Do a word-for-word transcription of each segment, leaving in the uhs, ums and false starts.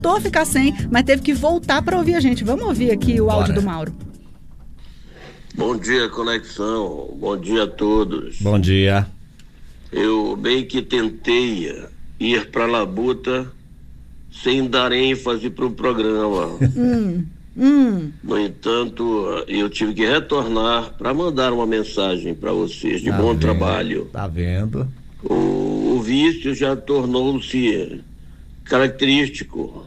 tentou ficar sem, mas teve que voltar para ouvir a gente. Vamos ouvir aqui o áudio Bora. do Mauro. Bom dia, Conexão. Bom dia a todos. Bom dia. Eu bem que tentei ir para Labuta sem dar ênfase para o programa. Hum, hum. No entanto, eu tive que retornar para mandar uma mensagem para vocês de Tá bom vendo? trabalho. Tá vendo? O, o vício já tornou-se característico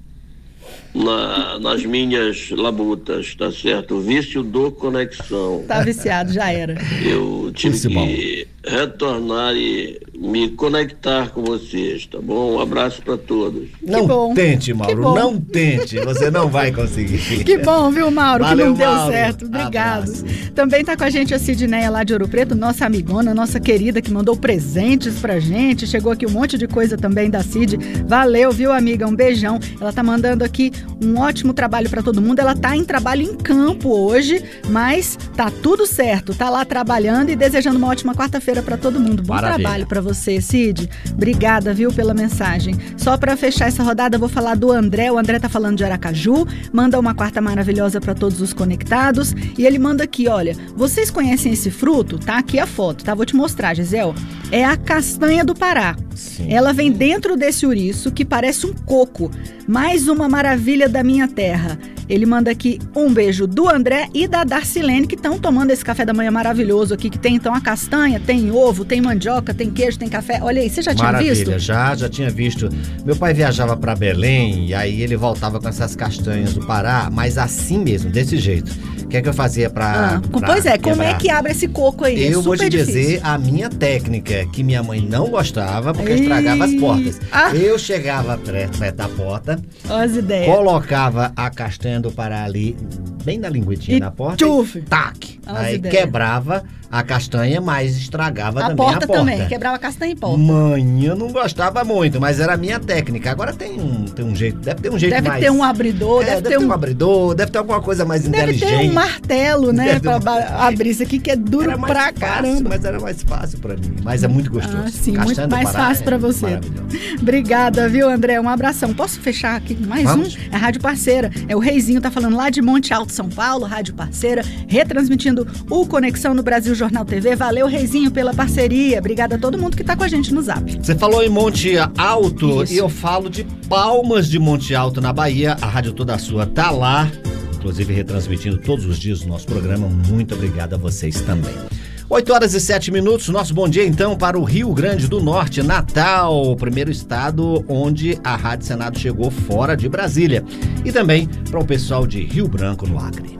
na, nas minhas labutas, tá certo? O vício do Conexão. Tá viciado, já era. Eu tive Isso, que retornar e me conectar com vocês, tá bom? Um abraço para todos. Não bom. tente, Que Mauro, bom. não tente, você não vai conseguir. Que bom, viu, Mauro? Valeu, que não deu Mauro. certo. Obrigado. Abraço. Também tá com a gente a Sidneia lá de Ouro Preto, nossa amigona, nossa querida, que mandou presentes pra gente. Chegou aqui um monte de coisa também da Cid. Valeu, viu, amiga? Um beijão. Ela tá mandando aqui um ótimo trabalho pra todo mundo. Ela tá em trabalho em campo hoje, mas tá tudo certo. Tá lá trabalhando e desejando uma ótima quarta-feira pra todo mundo. Bom Maravilha. trabalho pra você, Cid. Obrigada, viu, pela mensagem. Só pra fechar essa rodada, eu vou falar do André. O André tá falando de Aracaju, manda uma quarta maravilhosa pra todos os conectados. E ele manda aqui, olha, vocês conhecem esse fruto? Tá aqui a foto, tá? Vou te mostrar, Gisele. É a castanha do Pará. Sim. Ela vem dentro desse ouriço que parece um coco. Mais uma maravilha da minha terra. Ele manda aqui um beijo do André e da Darcilene, que estão tomando esse café da manhã maravilhoso aqui, que tem então a castanha, tem ovo, tem mandioca, tem queijo, tem café. Olha aí, você já tinha Maravilha, visto? já, já tinha visto. Meu pai viajava para Belém e aí ele voltava com essas castanhas do Pará, mas assim mesmo, desse jeito. O que é que eu fazia pra, Ah, pra pois é, como é quebrar? que abre esse coco aí? Eu é vou super te difícil. dizer a minha técnica, que minha mãe não gostava, porque Ei. estragava as portas. Ah. Eu chegava perto perto da porta, Olha as ideias. colocava a castanha do Pará ali, bem na linguitinha E na porta, tchuf. e tac. Olha as Aí ideias. quebrava a castanha, mas estragava A também porta, a porta. também, quebrava a castanha em porta. Mãe, eu não gostava muito, mas era a minha técnica. Agora tem um, tem um jeito, deve ter um jeito Deve mais... ter um abridor, É, deve, deve ter um... abridor, deve ter alguma coisa mais Deve inteligente. ter um martelo, né, Deve pra ter- ba- abrir isso aqui, que é duro Era mais pra fácil, caramba. mas era mais fácil pra mim. Mas é muito gostoso. Ah, sim, Castanha muito do mais Pará fácil é pra você. maravilhoso. Obrigada, viu, André? Um abração. Posso fechar aqui com mais Vamos. um? É a Rádio Parceira. É o Reizinho, tá falando lá de Monte Alto, São Paulo, Rádio Parceira, retransmitindo o Conexão no Brasil Jornal T V. Valeu, Reizinho, pela parceria. Obrigada a todo mundo que tá com a gente no Zap. Você falou em Monte Alto Isso. e eu falo de Palmas de Monte Alto, na Bahia. A Rádio Toda Sua tá lá, inclusive retransmitindo todos os dias o nosso programa. Muito obrigado a vocês também. oito horas e sete minutos, nosso bom dia então para o Rio Grande do Norte, Natal, o primeiro estado onde a Rádio Senado chegou fora de Brasília. E também para o pessoal de Rio Branco, no Acre.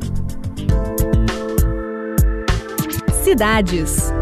Cidades.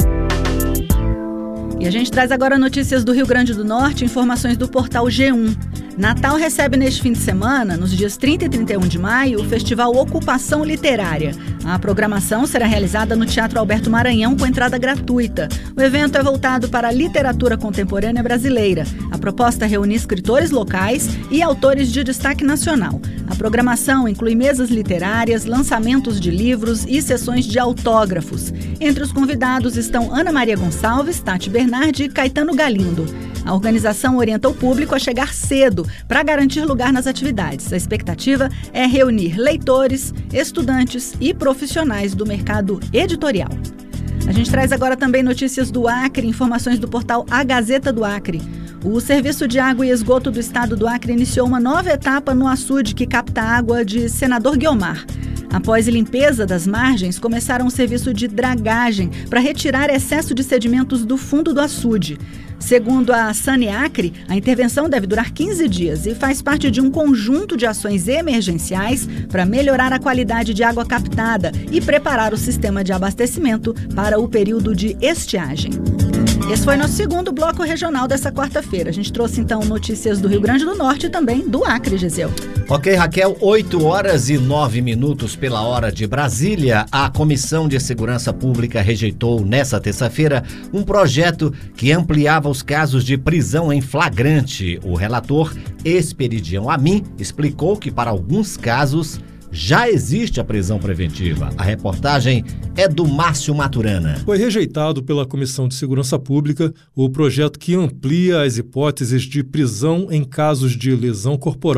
E a gente traz agora notícias do Rio Grande do Norte, informações do portal G um. Natal recebe neste fim de semana, nos dias trinta e trinta e um de maio, o Festival Ocupação Literária. A programação será realizada no Teatro Alberto Maranhão com entrada gratuita. O evento é voltado para a literatura contemporânea brasileira. A proposta reúne escritores locais e autores de destaque nacional. A programação inclui mesas literárias, lançamentos de livros e sessões de autógrafos. Entre os convidados estão Ana Maria Gonçalves, Tati Bernardi e Caetano Galindo. A organização orienta o público a chegar cedo para garantir lugar nas atividades. A expectativa é reunir leitores, estudantes e profissionais do mercado editorial. A gente traz agora também notícias do Acre, informações do portal A Gazeta do Acre. O Serviço de Água e Esgoto do Estado do Acre iniciou uma nova etapa no açude que capta água de Senador Guiomar. Após limpeza das margens, começaram o serviço de dragagem para retirar excesso de sedimentos do fundo do açude. Segundo a Saneacre, a intervenção deve durar quinze dias e faz parte de um conjunto de ações emergenciais para melhorar a qualidade de água captada e preparar o sistema de abastecimento para o período de estiagem. Esse foi nosso segundo bloco regional dessa quarta-feira. A gente trouxe, então, notícias do Rio Grande do Norte e também do Acre, Gisele. Ok, Raquel, oito horas e nove minutos pela hora de Brasília. A Comissão de Segurança Pública rejeitou nessa terça-feira um projeto que ampliava os casos de prisão em flagrante. O relator Esperidião Amin explicou que para alguns casos já existe a prisão preventiva. A reportagem é do Márcio Maturana. Foi rejeitado pela Comissão de Segurança Pública o projeto que amplia as hipóteses de prisão em casos de lesão corporal